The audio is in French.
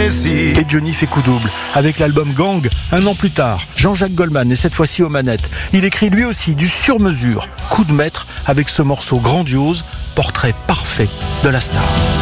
récit. Et Johnny fait coup double avec l'album Gang. Un an plus tard, Jean-Jacques Goldman est cette fois-ci aux manettes. Il écrit lui aussi du sur-mesure, coup de maître avec ce morceau grandiose, portrait parfait de la star.